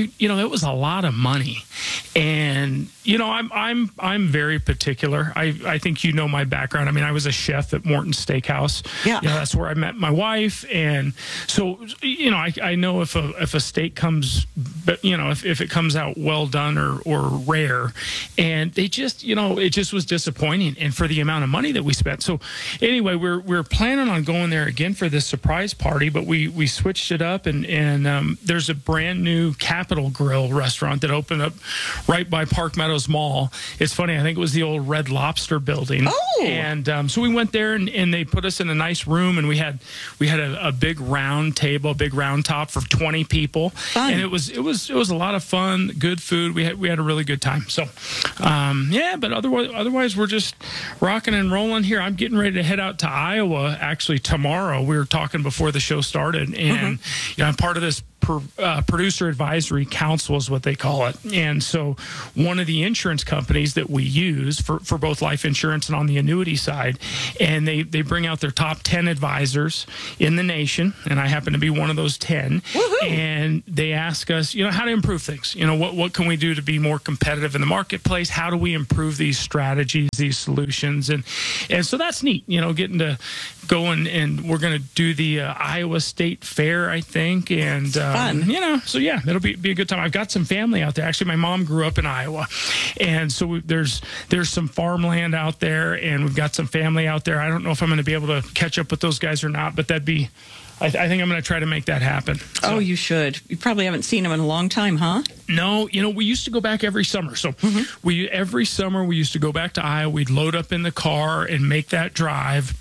um, you know, it was a lot of money. And, you know, I'm I'm I'm very particular. I, I think you know my background. I mean, I was a chef at Morton's Steakhouse. Yeah. You know, that's where I met my wife. And so, you know, I, I know if a if a steak comes, but you know, if, if it comes out well done or, or rare. And they just, you know, it just was disappointing. And for the amount of money that we spent. So anyway, we're we're planning on going there again for this surprise party, but we we switched it up, and and um, there's a brand new Capital Grill restaurant that opened up right by Park Meadows Mall. It's funny, I think it was the old Red Lobster building. Oh, and um, so we went there, and, and they put us in a nice room, and we had we had a, a big round table, a big round top for twenty people, fun. And it was it was it was a lot of fun, good food. We had we had a really good time. So um, yeah, but otherwise otherwise we're just rocking and rolling here. I'm getting ready to head out to Iowa actually tomorrow. We were talking before the show started, and mm-hmm. you know, I'm part of this per, uh, producer advisory council is what they call it. And so one of the insurance companies that we use for, for both life insurance and on the annuity side, and they, they bring out their top ten advisors in the nation, and I happen to be one of those ten. Woo-hoo. And they ask us, you know, how to improve things. You know, what, what can we do to be more competitive in the marketplace? How do we improve these strategies, these solutions? And and so that's neat, you know, getting to go and, and we're going to do the uh, Iowa State Fair, I think. And, um, Fun. you know, so yeah, it'll be, be a good time. I've got some family out there. Actually, my mom grew up in Iowa. And so we, there's there's some farmland out there, and we've got some family out there. I don't know if I'm going to be able to catch up with those guys or not, but that'd be, I, th- I think I'm going to try to make that happen. So. Oh, you should. You probably haven't seen them in a long time, huh? No, you know, we used to go back every summer. So mm-hmm. we every summer we used to go back to Iowa. We'd load up in the car and make that drive.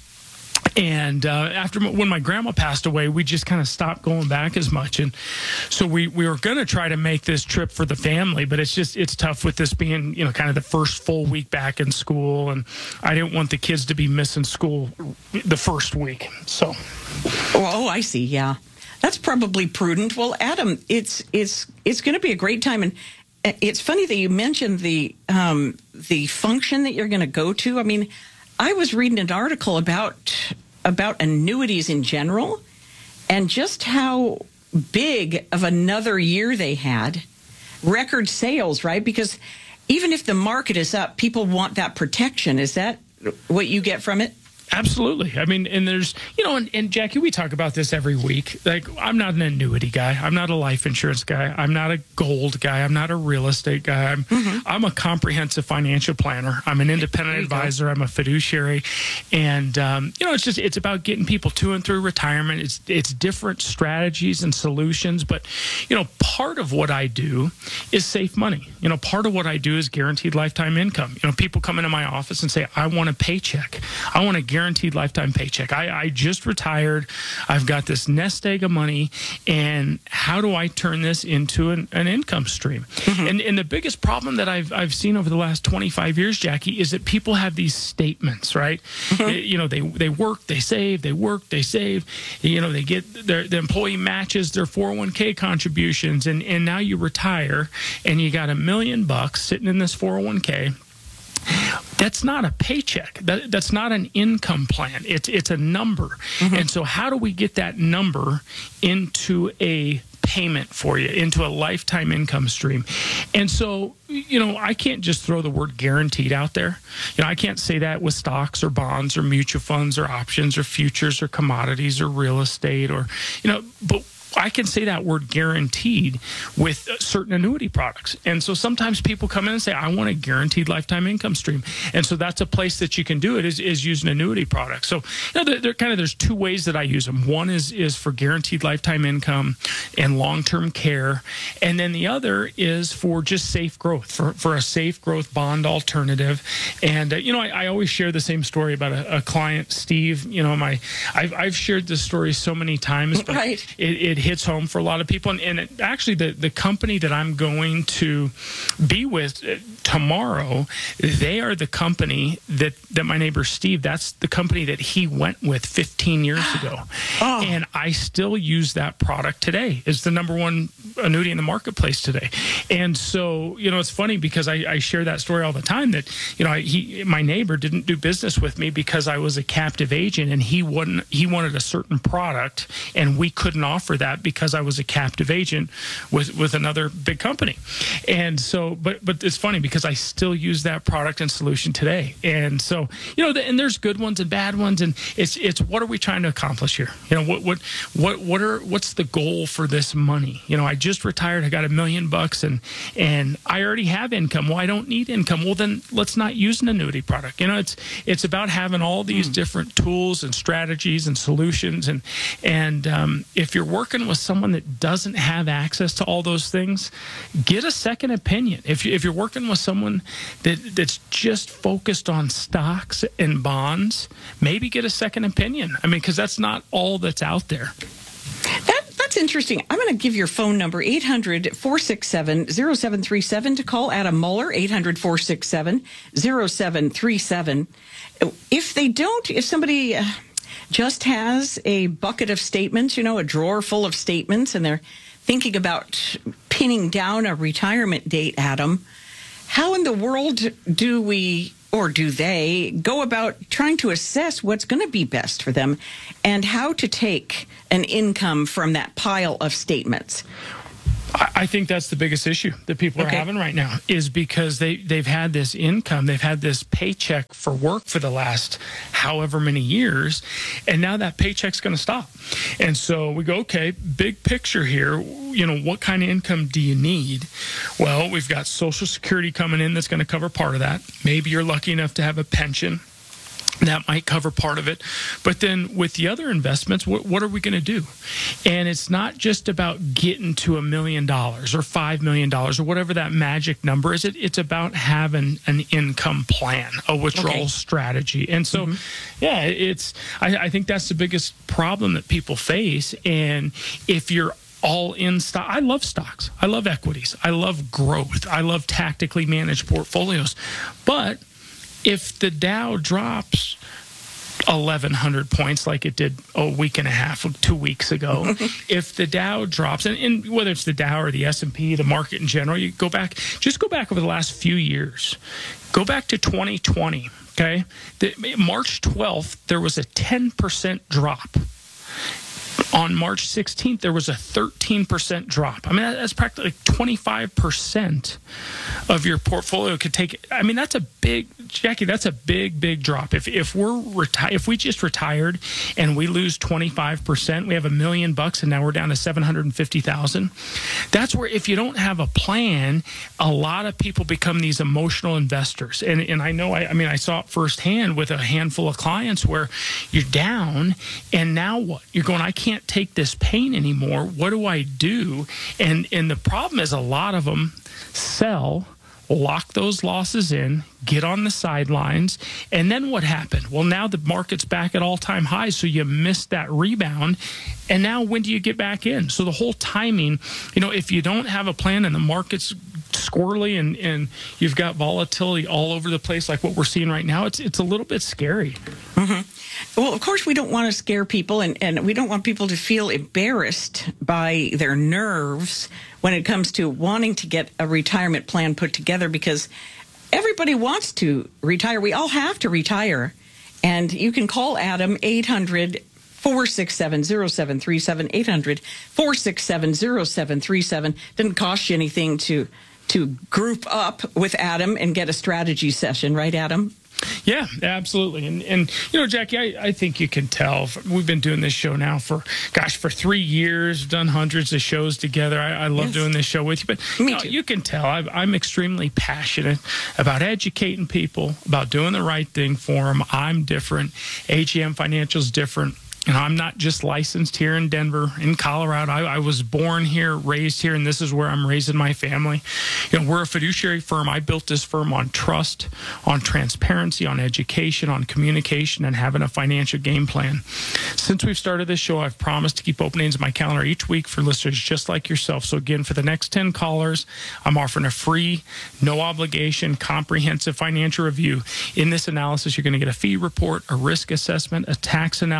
And uh, after when my grandma passed away, we just kind of stopped going back as much. And so we, we were going to try to make this trip for the family, but it's just, it's tough with this being, you know, kind of the first full week back in school. And I didn't want the kids to be missing school the first week. So. Oh, I see. Yeah, that's probably prudent. Well, Adam, it's, it's, it's going to be a great time. And it's funny that you mentioned the, um, the function that you're going to go to. I mean, I was reading an article about about annuities in general and just how big of another year they had. Record sales, right? Because even if the market is up, people want that protection. Is that what you get from it? Absolutely. I mean, and there's, you know, and, and Jackie, we talk about this every week. Like, I'm not an annuity guy. I'm not a life insurance guy. I'm not a gold guy. I'm not a real estate guy. I'm, mm-hmm. I'm a comprehensive financial planner. I'm an independent advisor. Go. I'm a fiduciary. And, um, you know, it's just, it's about getting people to and through retirement. It's, it's different strategies and solutions. But, you know, part of what I do is save money. You know, part of what I do is guaranteed lifetime income. You know, people come into my office and say, I want a paycheck. I want a guaranteed guaranteed lifetime paycheck. I, I just retired. I've got this nest egg of money, and how do I turn this into an, an income stream? Mm-hmm. And, and the biggest problem that I've I've seen over the last twenty-five years, Jackie, is that people have these statements, right? Mm-hmm. They, you know, they they work, they save, they work, they save. You know, they get their the employee matches their four oh one k contributions, and and now you retire, and you got a million bucks sitting in this four oh one k. That's not a paycheck. That, that's not an income plan. It's it's a number. Mm-hmm. And so how do we get that number into a payment for you, into a lifetime income stream? And so, you know, I can't just throw the word guaranteed out there. You know, I can't say that with stocks or bonds or mutual funds or options or futures or commodities or real estate or, you know, but I can say that word guaranteed with certain annuity products. And so sometimes people come in and say, I want a guaranteed lifetime income stream. And so that's a place that you can do it is, is use an annuity product. So, you know, they're, they're kind of, there's two ways that I use them. One is, is for guaranteed lifetime income and long-term care. And then the other is for just safe growth, for, for a safe growth bond alternative. And, uh, you know, I, I always share the same story about a, a client, Steve. You know, my I've, I've shared this story so many times, but right. it, it hits home for a lot of people. And, and it, actually, the, the company that I'm going to be with tomorrow, they are the company that, that my neighbor Steve, that's the company that he went with fifteen years ago. Oh. And I still use that product today. It's the number one annuity in the marketplace today. And so, you know, it's funny because I, I share that story all the time that, you know, I, he, my neighbor didn't do business with me because I was a captive agent and he wouldn't, he wanted a certain product and we couldn't offer that because I was a captive agent with, with another big company. And so, but, but it's funny because I still use that product and solution today. And so, you know, the, and there's good ones and bad ones. And it's, it's, what are we trying to accomplish here? You know, what, what, what, what are, what's the goal for this money? You know, I just retired, I got a million bucks and, and I already have income. Well, I don't need income. Well, then let's not use an annuity product. You know, it's, it's about having all these mm. different tools and strategies and solutions. And, and, um, if you're working with someone that doesn't have access to all those things, get a second opinion. If you, if you're working with someone that, that's just focused on stocks and bonds, maybe get a second opinion. I mean, because that's not all that's out there. That, that's interesting. I'm going to give your phone number, eight hundred, four six seven, zero seven three seven, to call Adam Moeller, eight hundred, four six seven, zero seven three seven. If they don't, if somebody uh, just has a bucket of statements, you know, a drawer full of statements, and they're thinking about pinning down a retirement date, Adam, how in the world do we, or do they, go about trying to assess what's going to be best for them and how to take an income from that pile of statements? I think that's the biggest issue that people okay. are having right now is because they, they've had this income, they've had this paycheck for work for the last however many years, and now that paycheck's going to stop. And so we go, okay, big picture here, you know, what kind of income do you need? Well, we've got Social Security coming in that's going to cover part of that. Maybe you're lucky enough to have a pension. That might cover part of it. But then with the other investments, what, what are we going to do? And it's not just about getting to a million dollars or five million dollars or whatever that magic number is. It, it's about having an income plan, a withdrawal okay. strategy. And so, mm-hmm. yeah, it's. I, I think that's the biggest problem that people face. And if you're all in stock. I love stocks. I love equities. I love growth. I love tactically managed portfolios. But if the Dow drops eleven hundred points like it did a week and a half, two weeks ago, if the Dow drops, and, and whether it's the Dow or the S and P, the market in general, you go back, just go back over the last few years. Go back to twenty twenty, okay? The, March twelfth, there was a ten percent drop. On March sixteenth, there was a thirteen percent drop. I mean, that's practically twenty-five percent of your portfolio could take. I mean, that's a big, Jackie, that's a big, big drop. If if we're reti- if we just retired and we lose twenty-five percent, we have a million bucks and now we're down to seven hundred fifty thousand. That's where if you don't have a plan, a lot of people become these emotional investors. And and I know, I, I mean, I saw it firsthand with a handful of clients where you're down and now what? You're going, I can't take this pain anymore. What do I do? And and the problem is a lot of them sell, lock those losses in, get on the sidelines, and then what happened? Well, now the market's back at all-time highs, so you missed that rebound, and now when do you get back in? So the whole timing, you know, if you don't have a plan and the market's squirrely and, and you've got volatility all over the place like what we're seeing right now, it's it's a little bit scary. Mm-hmm. Well, of course, we don't want to scare people, and, and we don't want people to feel embarrassed by their nerves when it comes to wanting to get a retirement plan put together, because everybody wants to retire. We all have to retire. And you can call Adam, eight hundred, four six seven, zero seven three seven, eight hundred, four six seven, zero seven three seven. Didn't cost you anything to to group up with Adam and get a strategy session, right, Adam? Yeah, absolutely. And, and you know, Jackie, I, I think you can tell. We've been doing this show now for, gosh, for three years. We've done hundreds of shows together. I, I love yes. doing this show with you. But you, know, you can tell I've, I'm extremely passionate about educating people, about doing the right thing for them. I'm different. A G M Financial's different. You know, I'm not just licensed here in Denver, in Colorado. I, I was born here, raised here, and this is where I'm raising my family. You know, we're a fiduciary firm. I built this firm on trust, on transparency, on education, on communication, and having a financial game plan. Since we've started this show, I've promised to keep openings in my calendar each week for listeners just like yourself. So again, for the next ten callers, I'm offering a free, no obligation, comprehensive financial review. In this analysis, you're going to get a fee report, a risk assessment, a tax analysis. We're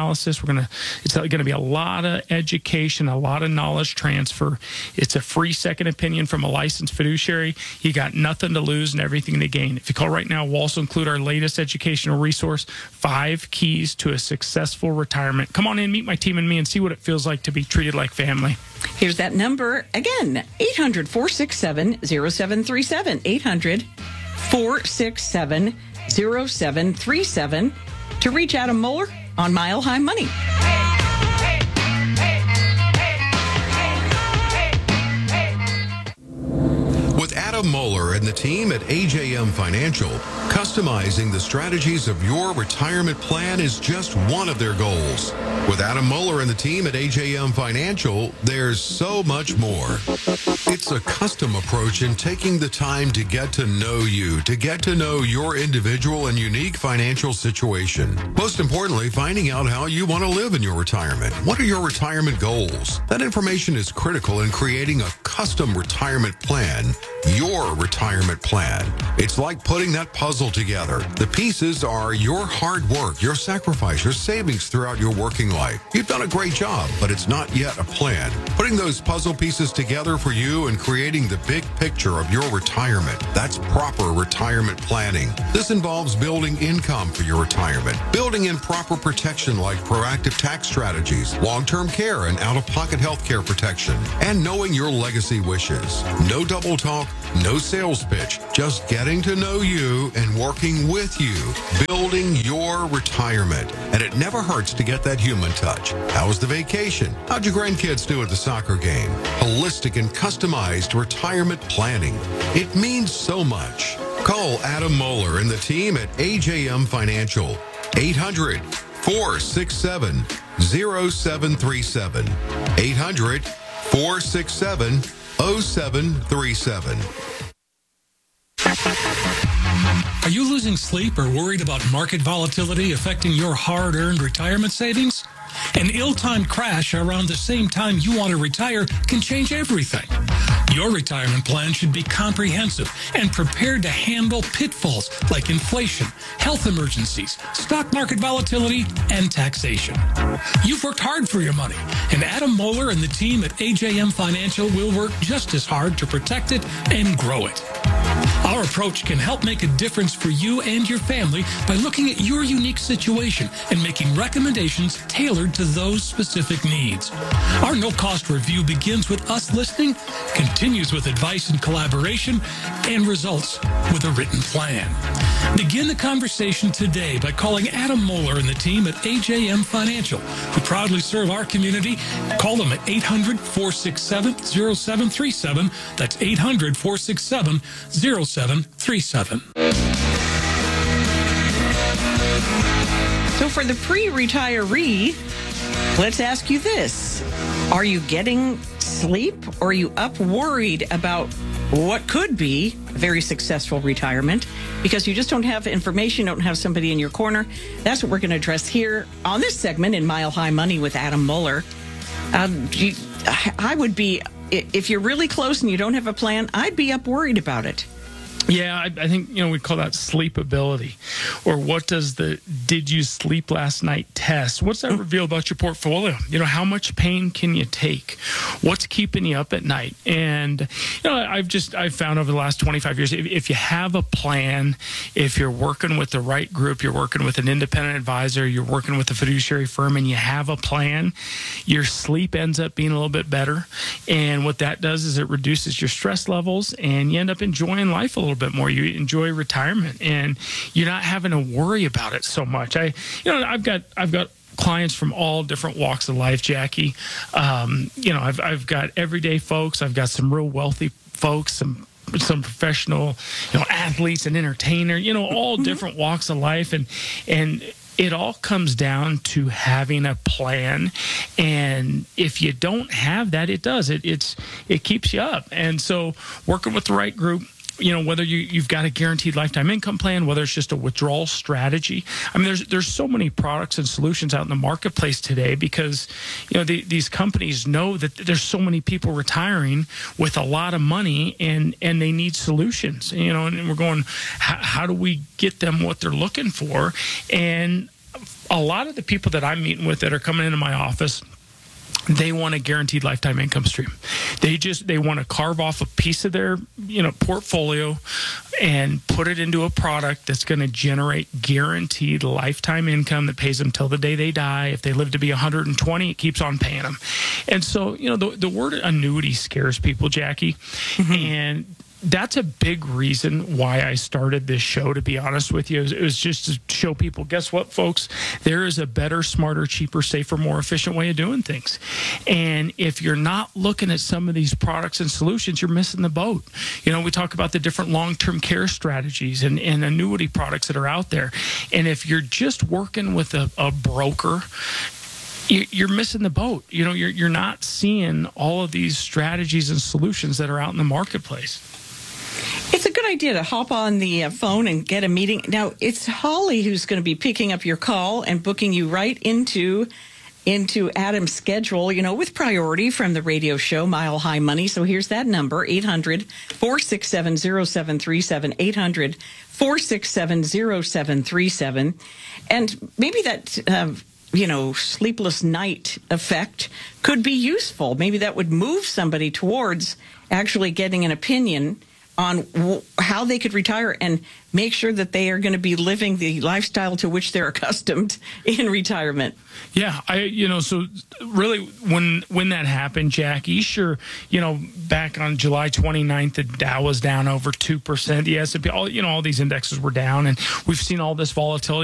We're gonna it's going to be a lot of education, a lot of knowledge transfer. It's a free second opinion from a licensed fiduciary. You got nothing to lose and everything to gain. If you call right now, we'll also include our latest educational resource, Five Keys to a Successful Retirement. Come on in, meet my team and me, and see what it feels like to be treated like family. Here's that number again, eight hundred, four six seven, zero seven three seven, eight hundred, four six seven, zero seven three seven to reach Adam Moeller on Mile High Money. With Adam Moeller and the team at A J M Financial, customizing the strategies of your retirement plan is just one of their goals. With Adam Moeller and the team at A J M Financial, there's so much more. It's a custom approach in taking the time to get to know you, to get to know your individual and unique financial situation. Most importantly, finding out how you want to live in your retirement. What are your retirement goals? That information is critical in creating a custom retirement plan. Your retirement plan. It's like putting that puzzle together. The pieces are your hard work, your sacrifice, your savings throughout your working life. You've done a great job, but it's not yet a plan. Putting those puzzle pieces together for you and creating the big picture of your retirement. That's proper retirement planning. This involves building income for your retirement, building in proper protection like proactive tax strategies, long-term care and out-of-pocket health care protection, and knowing your legacy wishes. No double talk, no sales pitch, just getting to know you and working with you, building your retirement. And it never hurts to get that human touch. How was the vacation? How'd your grandkids do at the soccer game? Holistic and customized retirement planning. It means so much. Call Adam Moeller and the team at A J M Financial. eight hundred, four six seven, zero seven three seven. eight hundred, four six seven, zero seven three seven. Are you losing sleep or worried about market volatility affecting your hard-earned retirement savings? An ill-timed crash around the same time you want to retire can change everything. Your retirement plan should be comprehensive and prepared to handle pitfalls like inflation, health emergencies, stock market volatility, and taxation. You've worked hard for your money, and Adam Moeller and the team at A J M Financial will work just as hard to protect it and grow it. Our approach can help make a difference for you and your family by looking at your unique situation and making recommendations tailored to those specific needs. Our no-cost review begins with us listening, continues with advice and collaboration, and results with a written plan. Begin the conversation today by calling Adam Moeller and the team at A J M Financial, who proudly serve our community. Call them at eight hundred, four six seven, zero seven three seven. That's eight hundred, four six seven, zero seven three seven. So for the pre-retiree, let's ask you this. Are you getting sleep, or are you up worried about what could be a very successful retirement because you just don't have information, don't have somebody in your corner? That's what we're going to address here on this segment in Mile High Money with Adam Moeller. Um, you, I would be, if you're really close and you don't have a plan, I'd be up worried about it. Yeah, I, I think, you know, we call that sleepability. Or what does the did you sleep last night test? What's that reveal about your portfolio? You know, how much pain can you take? What's keeping you up at night? And, you know, I've just, I've found over the last twenty-five years, if, if you have a plan, if you're working with the right group, you're working with an independent advisor, you're working with a fiduciary firm, and you have a plan, your sleep ends up being a little bit better. And what that does is it reduces your stress levels, and you end up enjoying life a little bit more. You enjoy retirement, and you're not having to worry about it so much. I, you know, I've got, I've got clients from all different walks of life, Jackie. Um, you know, I've, I've got everyday folks. I've got some real wealthy folks, some, some professional, you know, athletes and entertainer, you know, all different walks of life. And, and, it all comes down to having a plan, and if you don't have that, it does. It it's it keeps you up. And so, working with the right group, you know, whether you, you've got a guaranteed lifetime income plan, whether it's just a withdrawal strategy. I mean, there's there's so many products and solutions out in the marketplace today because, you know, the, these companies know that there's so many people retiring with a lot of money, and, and they need solutions, you know, and we're going, how, how do we get them what they're looking for? And a lot of the people that I'm meeting with that are coming into my office, they want a guaranteed lifetime income stream. They just they want to carve off a piece of their, you know, portfolio and put it into a product that's going to generate guaranteed lifetime income that pays them till the day they die. If they live to be one hundred twenty, it keeps on paying them. And so, you know, the, the word annuity scares people, Jackie. Mm-hmm. And that's a big reason why I started this show, to be honest with you. It was just to show people, guess what, folks? There is a better, smarter, cheaper, safer, more efficient way of doing things. And if you're not looking at some of these products and solutions, you're missing the boat. You know, we talk about the different long-term care strategies and, and annuity products that are out there. And if you're just working with a, a broker, you're missing the boat. You know, you're, you're not seeing all of these strategies and solutions that are out in the marketplace. It's a good idea to hop on the uh, phone and get a meeting. Now, it's Holly who's going to be picking up your call and booking you right into into Adam's schedule, you know, with priority from the radio show Mile High Money. So here's that number, eight hundred, four six seven, zero seven three seven, eight hundred, four six seven, zero seven three seven. And maybe that, uh, you know, sleepless night effect could be useful. Maybe that would move somebody towards actually getting an opinion on w- how they could retire and make sure that they are going to be living the lifestyle to which they're accustomed in retirement. Yeah, I, you know, so really when when that happened, Jackie, sure, you know, back on July twenty-ninth, the Dow was down over two percent. The S and P, all, you know, all these indexes were down, and we've seen all this volatility.